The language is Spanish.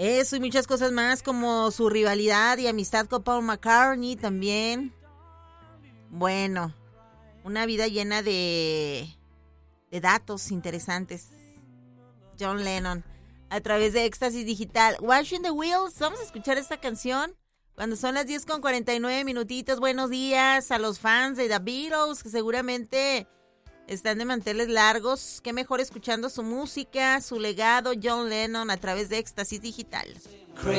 Eso y muchas cosas más, como su rivalidad y amistad con Paul McCartney también. Bueno, una vida llena de datos interesantes. John Lennon, a través de Éxtasis Digital. Watching the Wheels, vamos a escuchar esta canción cuando son las 10:49 minutitos. Buenos días a los fans de The Beatles, que seguramente están de manteles largos. Qué mejor escuchando su música, su legado, John Lennon, a través de Éxtasis Digital. Crazy